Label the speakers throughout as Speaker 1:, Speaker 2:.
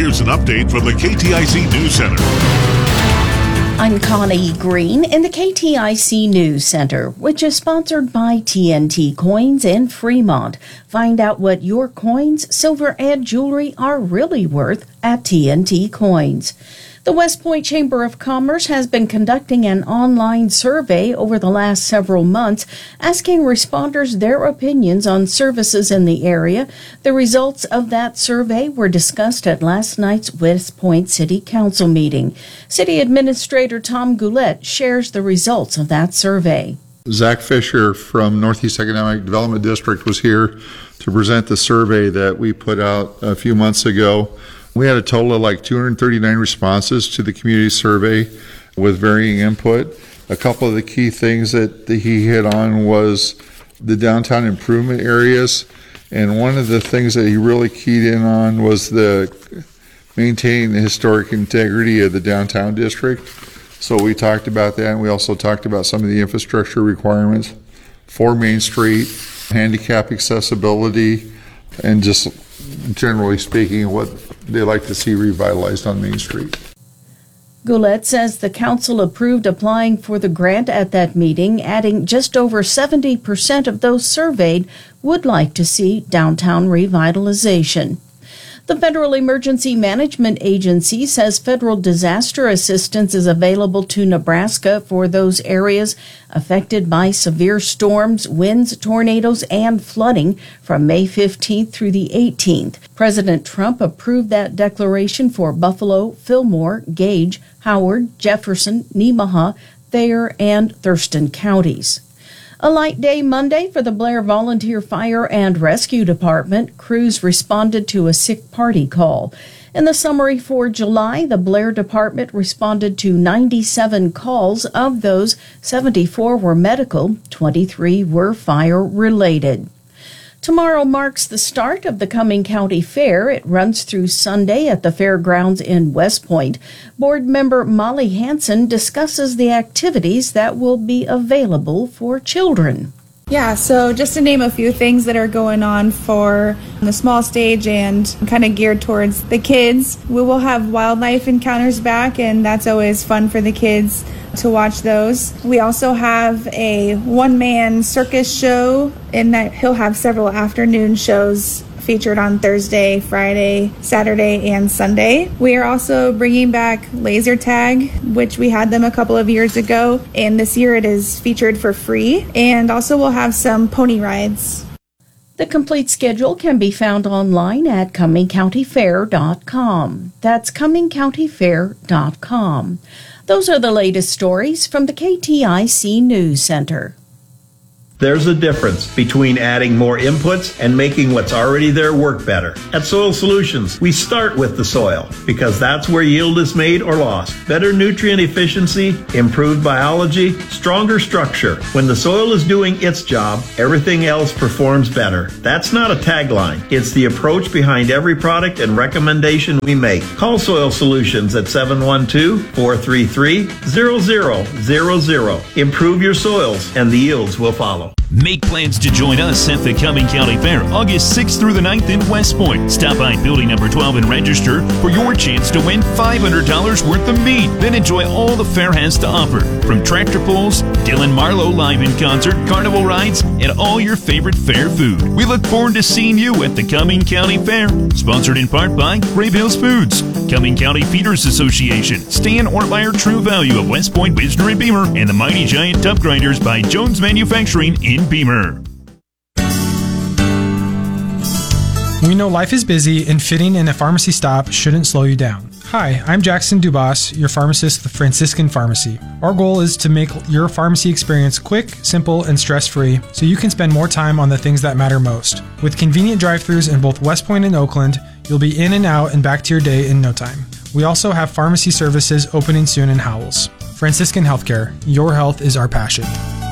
Speaker 1: here's an update from the KTIC News Center.
Speaker 2: I'm Connie Green in the KTIC News Center, which is sponsored by TNT Coins in Fremont. Find out what your coins, silver, and jewelry are really worth at TNT Coins. The West Point Chamber of Commerce has been conducting an online survey over the last several months, asking responders their opinions on services in the area. The results of that survey were discussed at last night's West Point City Council meeting. City Administrator Tom Goulet shares the results of that survey.
Speaker 3: Zach Fisher from Northeast Economic Development District was here to present the survey that we put out a few months ago. We had a total of like 239 responses to the community survey with varying input. A couple of the key things that he hit on was the downtown improvement areas, and one of the things that he really keyed in on was the maintaining the historic integrity of the downtown district. So we talked about that, and we also talked about some of the infrastructure requirements for Main Street, handicap accessibility, and just generally speaking, what they like to see revitalized on Main Street.
Speaker 2: Goulet says the council approved applying for the grant at that meeting, adding just over 70% of those surveyed would like to see downtown revitalization. The Federal Emergency Management Agency says federal disaster assistance is available to Nebraska for those areas affected by severe storms, winds, tornadoes, and flooding from May 15th through the 18th. President Trump approved that declaration for Buffalo, Fillmore, Gage, Howard, Jefferson, Nemaha, Thayer, and Thurston counties. A light day Monday for the Blair Volunteer Fire and Rescue Department. Crews responded to a sick party call. In the summary for July, the Blair Department responded to 97 calls. Of those, 74 were medical, 23 were fire-related. Tomorrow marks the start of the Cumming County Fair. It runs through Sunday at the fairgrounds in West Point. Board member Molly Hansen discusses the activities that will be available for children.
Speaker 4: Yeah, so just to name a few things that are going on for the small stage and kind of geared towards the kids, we will have wildlife encounters back, and that's always fun for the kids to watch those. We also have a one-man circus show, in that he'll have several afternoon shows featured on Thursday, Friday, Saturday, and Sunday. We are also bringing back laser tag, which we had them a couple of years ago, and this year it is featured for free. And also we'll have some pony rides.
Speaker 2: The complete schedule can be found online at CummingCountyFair.com. That's CummingCountyFair.com. Those are the latest stories from the KTIC News Center.
Speaker 5: There's a difference between adding more inputs and making what's already there work better. At Soil Solutions, we start with the soil because that's where yield is made or lost. Better nutrient efficiency, improved biology, stronger structure. When the soil is doing its job, everything else performs better. That's not a tagline. It's the approach behind every product and recommendation we make. Call Soil Solutions at 712-433-0000. Improve your soils and the yields will follow.
Speaker 6: Make plans to join us at the Cumming County Fair, August 6th through the 9th in West Point. Stop by building number 12 and register for your chance to win $500 worth of meat. Then enjoy all the fair has to offer, from tractor pulls, Dylan Marlowe live in concert, carnival rides, and all your favorite fair food. We look forward to seeing you at the Cumming County Fair, sponsored in part by Brave Hills Foods, Cumming County Feeders Association, Stan Ortmeyer True Value of West Point, Wisner, and Beamer, and the Mighty Giant Tub Grinders by Jones Manufacturing in Beamer.
Speaker 7: We know life is busy, and fitting in a pharmacy stop shouldn't slow you down. Hi, I'm Jackson Dubas, your pharmacist at the Franciscan Pharmacy. Our goal is to make your pharmacy experience quick, simple, and stress-free so you can spend more time on the things that matter most. With convenient drive-thrus in both West Point and Oakland, you'll be in and out and back to your day in no time. We also have pharmacy services opening soon in Howells. Franciscan Healthcare, your health is our passion.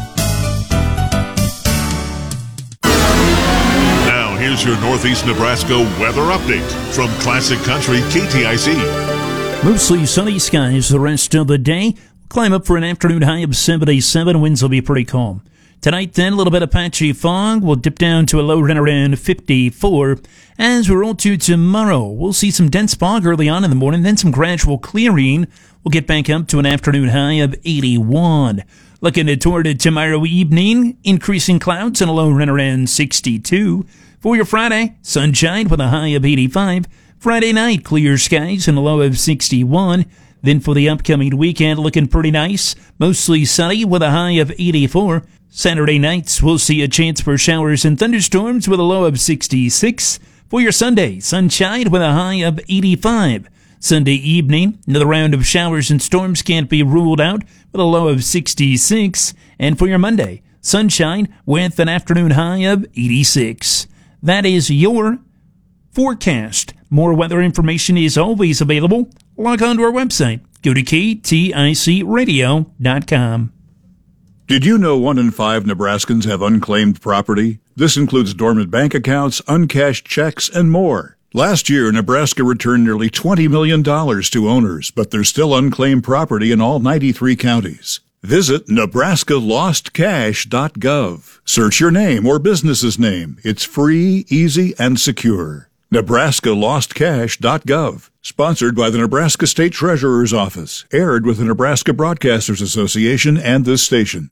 Speaker 1: Here's your Northeast Nebraska weather update from Classic Country KTIC.
Speaker 8: Mostly sunny skies the rest of the day. Climb up for an afternoon high of 77. Winds will be pretty calm. Tonight, then, a little bit of patchy fog. We'll dip down to a low right around 54. As we roll to tomorrow, we'll see some dense fog early on in the morning, then some gradual clearing. We'll get back up to an afternoon high of 81. Looking toward tomorrow evening, increasing clouds and a low right around 62. For your Friday, sunshine with a high of 85. Friday night, clear skies and a low of 61. Then for the upcoming weekend, looking pretty nice. Mostly sunny with a high of 84. Saturday nights, we'll see a chance for showers and thunderstorms with a low of 66. For your Sunday, sunshine with a high of 85. Sunday evening, another round of showers and storms can't be ruled out with a low of 66. And for your Monday, sunshine with an afternoon high of 86. That is your forecast. More weather information is always available. Log on to our website. Go to kticradio.com.
Speaker 9: Did you know 1 in 5 Nebraskans have unclaimed property? This includes dormant bank accounts, uncashed checks, and more. Last year, Nebraska returned nearly $20 million to owners, but there's still unclaimed property in all 93 counties. Visit nebraskalostcash.gov. Search your name or business's name. It's free, easy, and secure. nebraskalostcash.gov. Sponsored by the Nebraska State Treasurer's Office. Aired with the Nebraska Broadcasters Association and this station.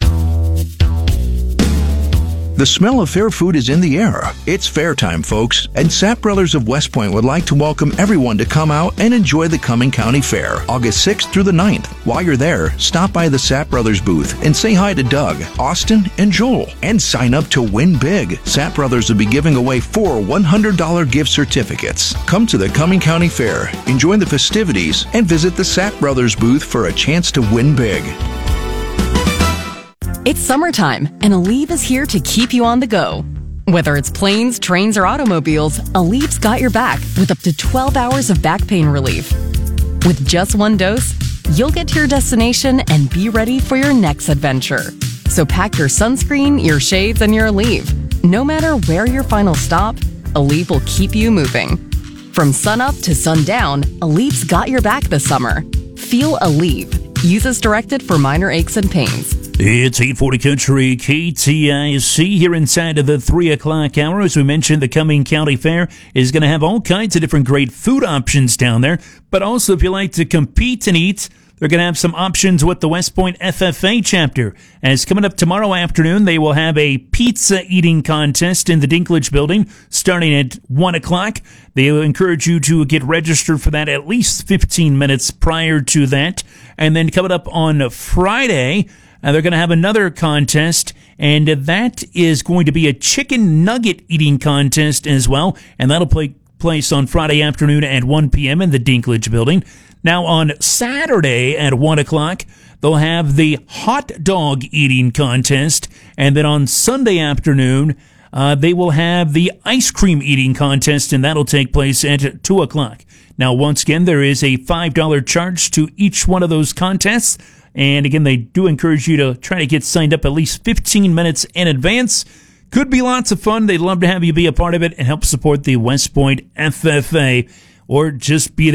Speaker 10: The smell of fair food is in the air. It's fair time, folks, and Sapp Brothers of West Point would like to welcome everyone to come out and enjoy the Cumming County Fair, August 6th through the 9th. While you're there, stop by the Sapp Brothers booth and say hi to Doug, Austin, and Joel, and sign up to win big. Sapp Brothers will be giving away 4 $100 gift certificates. Come to the Cumming County Fair, enjoy the festivities, and visit the Sapp Brothers booth for a chance to win big.
Speaker 11: It's summertime, and Aleve is here to keep you on the go. Whether it's planes, trains, or automobiles, Aleve's got your back with up to 12 hours of back pain relief. With just one dose, you'll get to your destination and be ready for your next adventure. So pack your sunscreen, your shades, and your Aleve. No matter where your final stop, Aleve will keep you moving. From sunup to sundown, Aleve's got your back this summer. Feel Aleve. Use as directed for minor aches and pains.
Speaker 8: It's 840 Country KTIC here inside of the 3 o'clock hour. As we mentioned, the Cumming County Fair is going to have all kinds of different great food options down there. But also, if you like to compete and eat, they're going to have some options with the West Point FFA chapter. As coming up tomorrow afternoon, they will have a pizza eating contest in the Dinklage building starting at 1 o'clock. They will encourage you to get registered for that at least 15 minutes prior to that. And then coming up on Friday, they're going to have another contest, and that is going to be a chicken nugget eating contest as well, and that'll take place on Friday afternoon at 1 p.m. in the Dinklage building. Now, on Saturday at 1 o'clock, they'll have the hot dog eating contest, and then on Sunday afternoon, they will have the ice cream eating contest, and that'll take place at 2 o'clock. Now, once again, there is a $5 charge to each one of those contests. And again, they do encourage you to try to get signed up at least 15 minutes in advance. Could be lots of fun. They'd love to have you be a part of it and help support the West Point FFA, or just be there.